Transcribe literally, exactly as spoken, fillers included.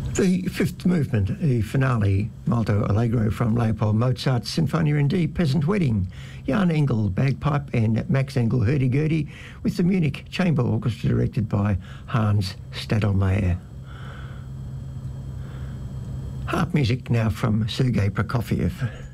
The fifth movement, the finale, Molto Allegro from Leopold Mozart's Sinfonia in D, Peasant Wedding, Jan Engel, bagpipe, and Max Engel, hurdy-gurdy, with the Munich Chamber Orchestra directed by Hans Stadelmayer. Harp music now from Sergei Prokofiev.